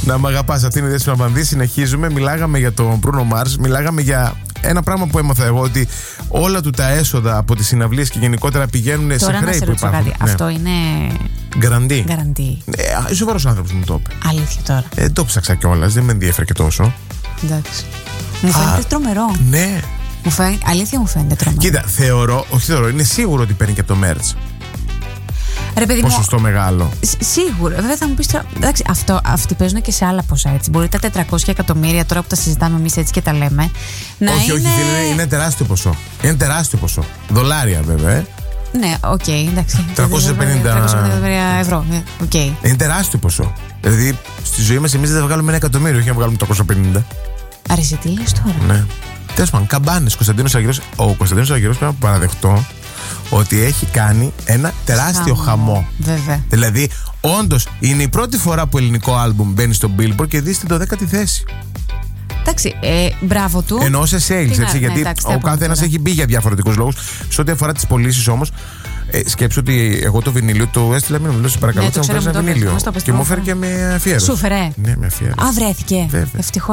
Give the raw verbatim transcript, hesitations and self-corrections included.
Να μ' αγαπάς, αυτή είναι η Δέσποινα Πανδή. Συνεχίζουμε. Μιλάγαμε για τον Bruno Mars. Μιλάγαμε για ένα πράγμα που έμαθα εγώ, ότι όλα του τα έσοδα από τις συναυλίες και γενικότερα πηγαίνουν τώρα σε χρέη που υπάρχουν. Κάτι. Ναι. Αυτό είναι. Γκαραντί. Γκαραντί. Ε, σοβαρός άνθρωπος μου το είπε. Αλήθεια τώρα. Ε, το ψάξα κιόλας, δεν με ενδιαφέρει και τόσο. Εντάξει. Μου φαίνεται Α, τρομερό. Ναι. Μου φαίνεται, αλήθεια μου φαίνεται τρομερό. Κοίτα, θεωρώ, όχι θεωρώ, είναι σίγουρο ότι παίρνει και από το merch. Ρε παιδί μου, ποσοστό μεγάλο. Σίγουρα. Βέβαια θα μου πεις τώρα. Εντάξει, αυτό, αυτοί παίζουν και σε άλλα ποσά, έτσι. Μπορεί τα τετρακόσια εκατομμύρια, τώρα που τα συζητάμε εμείς έτσι και τα λέμε. Να όχι, είναι... όχι, είναι, είναι τεράστιο ποσό. Είναι τεράστιο ποσό. Δολάρια, βέβαια. Ε. Ναι, οκ, okay, εντάξει. τριακόσια πενήντα ευρώ. Okay. Είναι τεράστιο ποσό. Δηλαδή, στη ζωή μας εμείς δεν θα βγάλουμε ένα εκατομμύριο, όχι να βγάλουμε τριακόσια πενήντα. Αρέσει, τι λες τώρα. Ναι. Τέλος πάντων, καμπάνες. Κωνσταντίνος Αργυρός. Ο Κωνσταντίνος Αργυρός πρέπει να παραδεχτώ ότι έχει κάνει ένα τεράστιο χαμό. χαμό. Βέβαια. Δηλαδή, όντως είναι η πρώτη φορά που ελληνικό άλμπουμ μπαίνει στο Billboard και δει στην δωδέκατη θέση. Εντάξει, ε, μπράβο του. Εννοώ σε sales, έτσι, ναι, γιατί εντάξει, ο κάθε ένας έχει μπει για διαφορετικούς λόγους. Σε ό,τι αφορά τις πωλήσεις όμως, ε, σκέψου ότι εγώ το βινίλιο του έστειλα μήνυμα. Λέω, σε παρακαλώ, ναι, θα μου φέρει ένα βινίλιο. Και μου έφερε και με αφιέρωση. Σου φέρε. Ναι, με αφιέρωση. Α, βρέθηκε. Ευτυχώς.